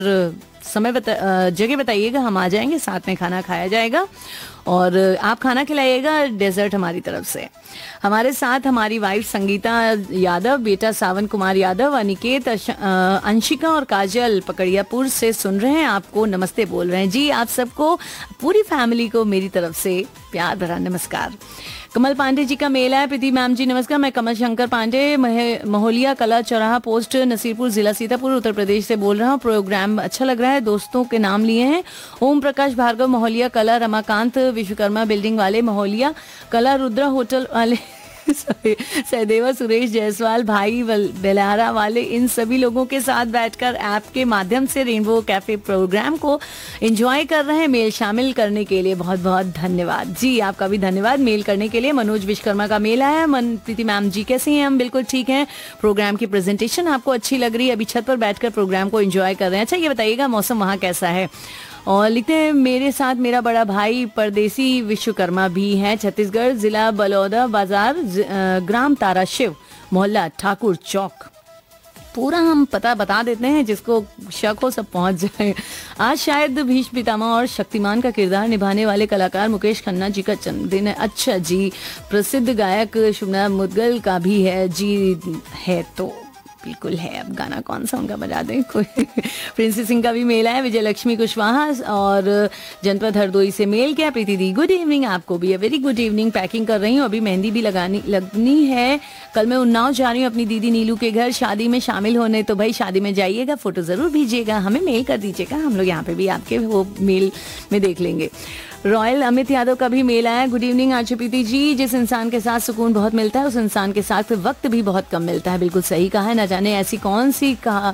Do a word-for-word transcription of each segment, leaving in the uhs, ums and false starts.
समय बता अ, जगह बताइएगा, हम आ जाएंगे, साथ में खाना खाया जाएगा और आप खाना खिलाइएगा, डेजर्ट हमारी तरफ से। हमारे साथ हमारी वाइफ संगीता यादव, बेटा सावन कुमार यादव, अनिकेत, अश- अ, अंशिका और काजल पकड़ियापुर से सुन रहे हैं, आपको नमस्ते बोल रहे हैं। जी, आप सबको, पूरी फैमिली को मेरी तरफ से प्यार भरा नमस्कार। कमल पांडे जी का मेल है। प्रीति मैम जी नमस्कार, मैं कमल शंकर पांडे, महे- महोलिया कला चौराहा पोस्ट, नसीरपुर, जिला सीतापुर, उत्तर प्रदेश से बोल रहा हूँ। प्रोग्राम अच्छा लग रहा है, दोस्तों के नाम लिए हैं। ओम प्रकाश भार्गव महोलिया कला, रमाकांत विश्वकर्मा बिल्डिंग वाले महोलिया कला, रुद्रा होटल वाले सॉरी, सहदेवा सुरेश जायसवाल भाई वल- बेलारा वाले, इन सभी लोगों के साथ बैठकर ऐप के माध्यम से रेनबो कैफे प्रोग्राम को एंजॉय कर रहे हैं। मेल शामिल करने के लिए बहुत बहुत धन्यवाद। जी, आपका भी धन्यवाद मेल करने के लिए। मनोज विश्वकर्मा का मेल आया। मन प्रीति मैम जी कैसी हैं? हम बिल्कुल ठीक हैं। प्रोग्राम की प्रेजेंटेशन आपको अच्छी लग रही है, अभी छत पर बैठकर प्रोग्राम को एंजॉय कर रहे हैं। अच्छा, ये बताइएगा मौसम वहाँ कैसा है? और लिखते हैं, मेरे साथ मेरा बड़ा भाई परदेसी विश्वकर्मा भी है, छत्तीसगढ़, जिला बलौदा बाजार, ज- अ, ग्राम तारा शिव, मोहल्ला ठाकुर चौक। पूरा हम पता बता देते हैं, जिसको शक हो सब पहुंच जाए। आज शायद भीष्म पितामह और शक्तिमान का किरदार निभाने वाले कलाकार मुकेश खन्ना जी का जन्मदिन है। अच्छा जी, प्रसिद्ध गायक शुभना मुदगल का भी है जी, है तो बिल्कुल है। अब गाना कौन सा उनका बजा दें कोई। प्रिंसी सिंह का भी मेल है। विजय लक्ष्मी कुशवाहा और जनपद हरदोई से मेल किया। प्रीति दी गुड इवनिंग, आपको भी वेरी गुड इवनिंग। पैकिंग कर रही हूँ, अभी मेहंदी भी लगानी लगनी है। कल मैं उन्नाव जा रही हूँ अपनी दीदी नीलू के घर शादी में शामिल होने, तो भाई शादी में जाइएगा, फोटो जरूर भेजिएगा, हमें मेल कर दीजिएगा, हम लोग यहाँ पे भी आपके वो मेल में देख लेंगे। रॉयल अमित यादव का भी मेल आया। गुड इवनिंग आशा प्रीति जी, जिस इंसान के साथ सुकून बहुत मिलता है उस इंसान के साथ वक्त भी बहुत कम मिलता है। बिल्कुल सही कहा है। न जाने ऐसी कौन सी कहा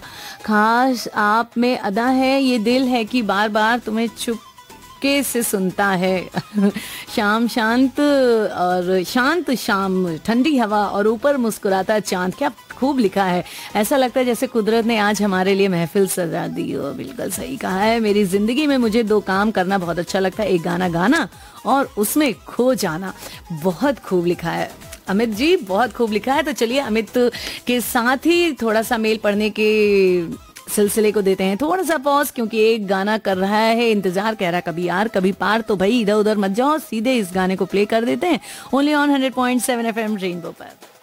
खास आप में अदा है, ये दिल है कि बार बार तुम्हें चुप के से सुनता है। शाम शांत और शांत शाम, ठंडी हवा और ऊपर मुस्कुराता चांद, क्या खूब लिखा है। ऐसा लगता है जैसे कुदरत ने आज हमारे लिए महफिल सजा दी हो। बिल्कुल सही कहा है। मेरी जिंदगी में मुझे दो काम करना बहुत अच्छा लगता है, एक गाना गाना और उसमें खो जाना। बहुत खूब लिखा है अमित जी, बहुत खूब लिखा है। तो चलिए अमित के साथ ही थोड़ा सा मेल पढ़ने के सिलसिले को देते हैं थोड़ा सा पॉज, क्योंकि एक गाना कर रहा है इंतजार, कह रहा कभी यार कभी पार। तो भाई इधर उधर मत जाओ, सीधे इस गाने को प्ले कर देते हैं। Only on hundred point seven F M rainbow पर।